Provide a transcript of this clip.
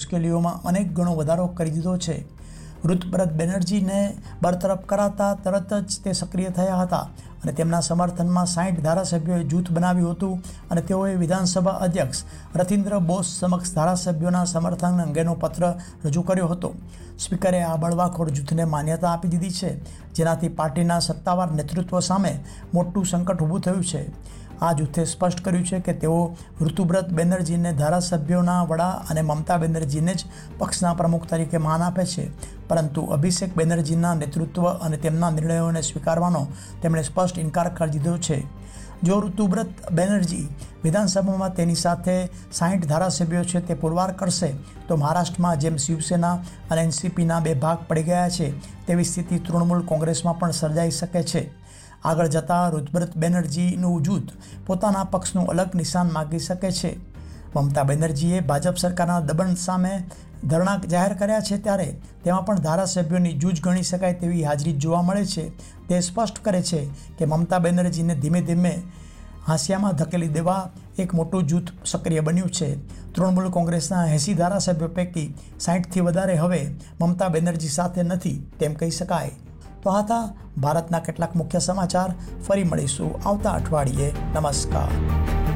મુશ્કેલીઓમાં અનેક ગણો વધારો કરી દીધો છે। ઋતુવ્રત બેનર્જીને બરતરફ કરાતા તરત જ તે સક્રિય થયા હતા અને તેમના સમર્થનમાં 60 ધારાસભ્યોએ જૂથ બનાવ્યું હતું અને તેઓએ વિધાનસભા અધ્યક્ષ રથીન્દ્ર બોસ સમક્ષ ધારાસભ્યોના સમર્થન અંગેનો પત્ર રજૂ કર્યો હતો। સ્પીકરે આ બળવાખોર જૂથને માન્યતા આપી દીધી છે, જેનાથી પાર્ટીના સત્તાવાર નેતૃત્વ સામે મોટું સંકટ ઊભું થયું છે। આ જૂથે સ્પષ્ટ કર્યું છે કે તેઓ ઋતુવ્રત બેનર્જીને ધારાસભ્યોના વડા અને મમતા બેનર્જીને જ પક્ષના પ્રમુખ તરીકે માન આપે છે, પરંતુ અભિષેક બેનર્જીના નેતૃત્વ અને તેમના નિર્ણયોને સ્વીકારવાનો તેમણે સ્પષ્ટ ઇનકાર કરી દીધો છે। જો ઋતુવ્રત બેનર્જી વિધાનસભામાં તેની સાથે 60 ધારાસભ્યો છે તે પુરવાર કરશે તો મહારાષ્ટ્રમાં જેમ શિવસેના અને એનસીપીના બે ભાગ પડી ગયા છે તેવી સ્થિતિ તૃણમૂલ કોંગ્રેસમાં પણ સર્જાઈ શકે છે। આગળ જતાં ઋતુવ્રત બેનર્જીનું જૂથ પોતાના પક્ષનું અલગ નિશાન માગી શકે છે। મમતા બેનર્જીએ ભાજપ સરકારના દબાણ સામે ધરણા જાહેર કર્યા છે, ત્યારે તેમાં પણ ધારાસભ્યોની જૂજ ગણી શકાય તેવી હાજરી જોવા મળે છે। તે સ્પષ્ટ કરે છે કે મમતા બેનર્જીને ધીમે ધીમે હાંસિયામાં ધકેલી દેવા એક મોટું જૂથ સક્રિય બન્યું છે। તૃણમૂલ કોંગ્રેસના 80 ધારાસભ્યો પૈકી 60થી વધારે હવે મમતા બેનર્જી સાથે નથી તેમ કહી શકાય। તો આ હતા ભારતના કેટલાક મુખ્ય સમાચાર। ફરી મળીશું આવતા અઠવાડિયે। નમસ્કાર।